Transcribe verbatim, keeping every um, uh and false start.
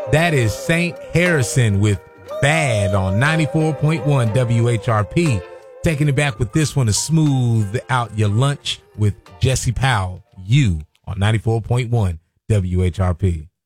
That is Saint Harrison with Bad on ninety-four point one W H R P. Taking it back with this one to smooth out your lunch with Jesse Powell. You on ninety-four point one W H R P.